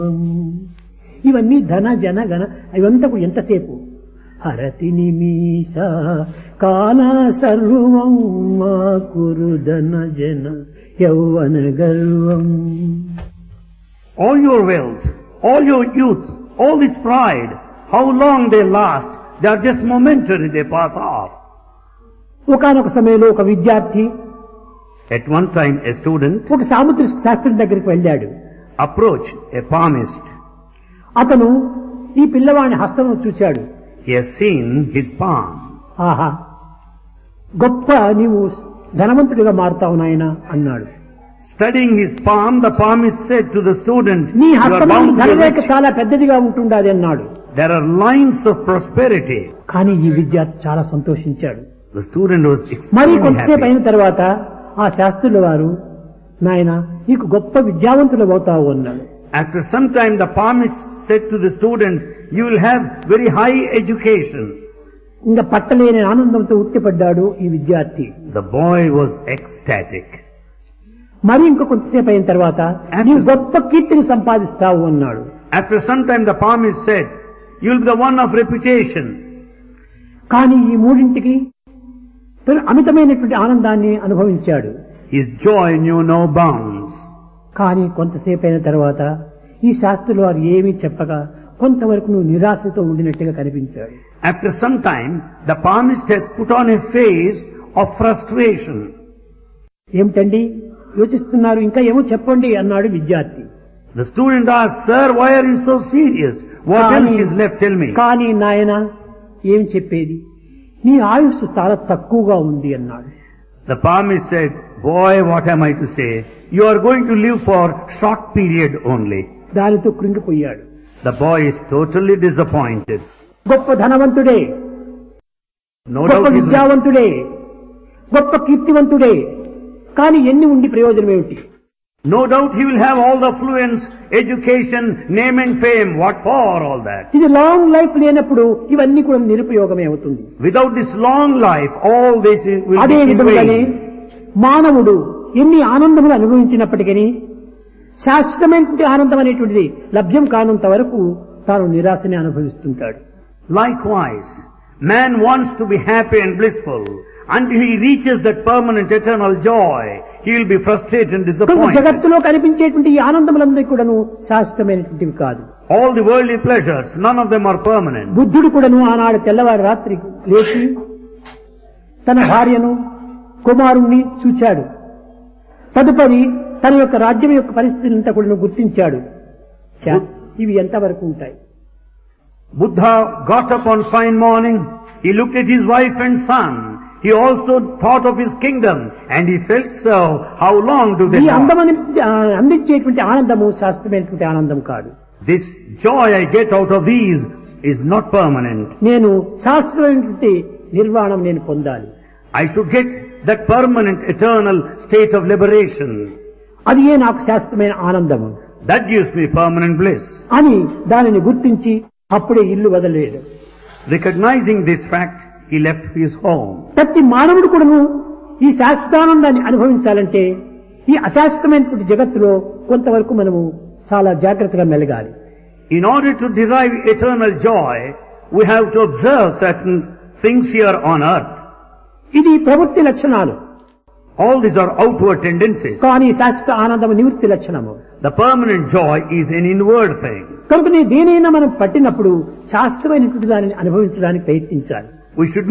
ఇవన్నీ ధన జన గణ ఇవంతా కూడా ఎంతసేపు హరతి నిమిష కాల సర్వం మా కురు ధన జన యౌవన గర్వం. All your wealth, all your youth, all this pride, how long they last? They are just momentary, they pass off. ఒకానొక సమయంలో ఒక విద్యార్థి At one time, a student ఒక సాముద్రిక శాస్త్రం దగ్గరికి వెళ్ళాడు. approached a palmist. అతను ఈ పిల్లవాడి హస్తమును చూశాడు. He has seen his palm. ఆహా, గొప్ప నీవు ధనవంతుడిగా మారుతావు నాయనా అన్నాడు. Studying his palm, the palmist said to the student, నీ "You are హస్తము bound to be ధనరేఖ rich. చాలా పెద్దదిగా ఉంటుండాది అన్నాడు. There are lines of prosperity." కానీ ఈ విద్యార్థి చాలా సంతోషించాడు. The student was మరి extremely కొంతసేపు happy. అయిన తర్వాత ఆ శాస్త్రుల వారు నాయన నీకు గొప్ప విద్యావంతులు అవుతావు అన్నాడు. After some time, the palmist said to the student, "You will have very high education." ఇంకా పట్టలేని ఆనందంతో ఉట్టిపడ్డాడు ఈ విద్యార్థి. The boy was ecstatic. మరి ఇంకా కొంతసేపు అయిన తర్వాత నీవు గొప్ప కీర్తిని సంపాదిస్తావు అన్నాడు. After some time, the palmist said, "You will be the one of reputation." కానీ ఈ మూడింటికి అమితమైనటువంటి ఆనందాన్ని అనుభవించాడు. His joy knew no bounds. కానీ కొంతసేపు అయిన తర్వాత ఈ శాస్త్రులు వారు ఏమీ చెప్పగా కొంతవరకు నువ్వు నిరాశతో ఉండినట్టుగా కనిపించాడు. After some time, the palmist has put on a face of frustration. ఏమిటండి యోచిస్తున్నారు, ఇంకా ఏమో చెప్పండి అన్నాడు విద్యార్థి. The student asked, "Sir, why are you so serious? What else is left? Tell me." కానీ నాయన ఏం చెప్పేది, నీ ఆయుస్సు చాలా తక్కువగా ఉంది అన్నాడు. The palmist said, "Boy, what am I to say? You are going to live for short period only." దానితో కృంగిపోయాడు. The boy is totally disappointed. గొప్ప ధనవంతుడే, No గొప్ప doubt he is విద్యావంతుడే, గొప్ప కీర్తివంతుడే, కానీ ఎన్ని ఉండి ప్రయోజనం ఏమిటి? No doubt he will have all the affluence, education, name and fame. What for all that? ఇది లాంగ్ లైఫ్ లేనప్పుడు ఇవన్నీ కూడా నిరుపయోగమే అవుతుంది. Without this long life, all this will అదే be in విధంగానే vain. మానవుడు ఎన్ని ఆనందములు అనుభవించినప్పటికీ శాశ్వతమైనటువంటి ఆనందం అనేటువంటిది లభ్యం కానంత వరకు తాను నిరాశని అనుభవిస్తుంటాడు. Likewise, man wants to be happy and blissful. Until he reaches that permanent eternal joy, he will be frustrated and కనుక disappointed. జగత్తులో కనిపించేటువంటి ఈ ఆనందములందరికీ కూడాను శాశ్వతమైనటువంటివి కాదు. All the worldly pleasures, none of them are permanent. బుద్ధుడు కూడాను ఆనాడు తెల్లవారు రాత్రి లేచి తన భార్యను కుమారుణ్ణి చూచాడు. తదుపరి తన యొక్క రాజ్యం యొక్క పరిస్థితులంతా కూడా గుర్తించాడు. ఇవి ఎంతవరకు ఉంటాయి? Buddha got up on fine morning, he looked at his wife and son, he also thought of his kingdom, and he felt so, how long do they ఈ last? అందమని అందించేటువంటి ఆనందము శాశ్వతమైనటువంటి ఆనందం కాదు. This joy I get out of these is not permanent. నేను శాశ్వతమైనటువంటి నిర్వాణం నేను పొందాలి. I should get that permanent eternal state of liberation. అది ఏ నాకు శాశ్వతమైన ఆనందము That gives me permanent bliss. అని దానిని గుర్తించి అప్పుడే ఇల్లు వదలలేదు. Recognizing this fact, he left his home. ప్రతి మానవుడు కూడాను ఈ శాశ్వతానందాన్ని అనుభవించాలంటే ఈ అశాశ్వతమైనటువంటి జగత్తులో కొంతవరకు మనము చాలా జాగ్రత్తగా మెలగాలి. In order to derive eternal joy, we have to observe certain things here on earth. ఇది ప్రవృత్తి లక్షణాలు. All these are outward tendencies. కానీ శాశ్వత ఆనందము నివృత్తి లక్షణము. The permanent joy is an inward thing. కనుక దేనైనా మనం పట్టినప్పుడు శాశ్వతమైనటువంటి దానిని అనుభవించడానికి ప్రయత్నించాలి. We should